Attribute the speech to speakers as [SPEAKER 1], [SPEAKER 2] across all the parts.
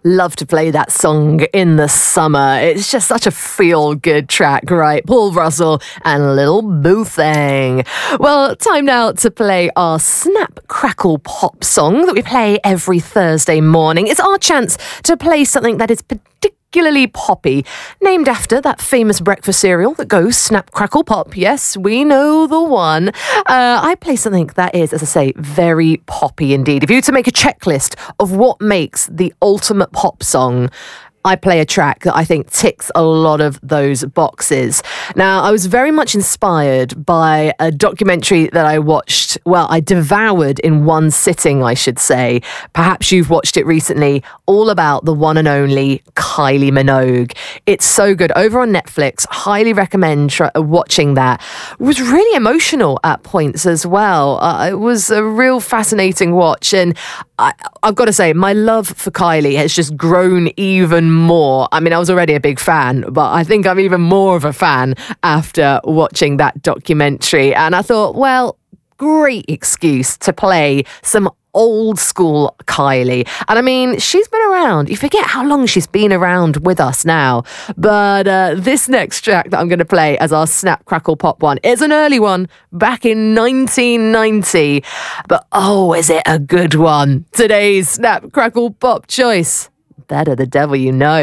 [SPEAKER 1] Love to play that song in the summer. It's just such a feel-good track, right? Paul Russell and Lil Boothang. Well, time now to play our Snap, Crackle, Pop song that we play every Thursday morning. It's our chance to play something that is particularly poppy, named after that famous breakfast cereal that goes Snap, Crackle, Pop. Yes, we know the one. I play something that is, as I say, very poppy indeed. If you were to make a checklist of what makes the ultimate pop song, I play a track that I think ticks a lot of those boxes. Now, I was very much inspired by a documentary that I watched. Well, I devoured in one sitting, I should say. Perhaps you've watched it recently, all about the one and only Kylie Minogue. It's so good. Over on Netflix, highly recommend watching that. It was really emotional at points as well. It was a real fascinating watch. And I've got to say, my love for Kylie has just grown even more. I mean, I was already a big fan, but I think I'm even more of a fan after watching that documentary. And I thought, well, great excuse to play some old school Kylie. And I mean, she's been around. You forget how long she's been around with us now. But this next track that I'm going to play as our Snap, Crackle, Pop one is an early one back in 1990. But oh, is it a good one? Today's Snap, Crackle, Pop choice. Better the devil you know.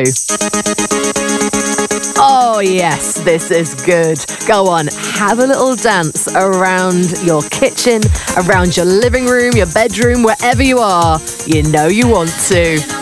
[SPEAKER 1] Oh yes, this is good. Go on, have a little dance around your kitchen, around your living room, your bedroom, wherever you are. You know you want to.